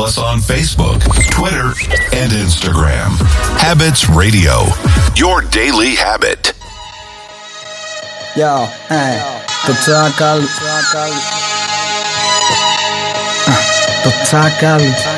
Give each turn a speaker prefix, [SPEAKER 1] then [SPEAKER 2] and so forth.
[SPEAKER 1] Follow us on Facebook, Twitter, and Instagram. Habits Radio, your daily habit.
[SPEAKER 2] Yo, hey, total.